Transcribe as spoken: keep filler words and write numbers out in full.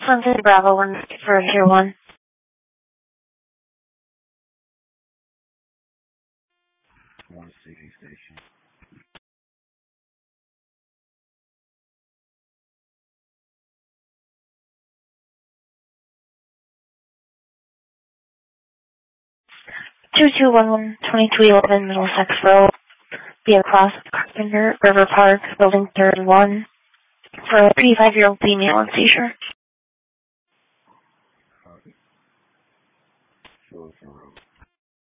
Sun City Bravo one for Tier one. One City Station. two two one one, twenty-two eleven Middlesex Road. Be across Carpenter River Park, Building thirty-one, for a thirty-five-year-old female on seizure. Copy. Show us around.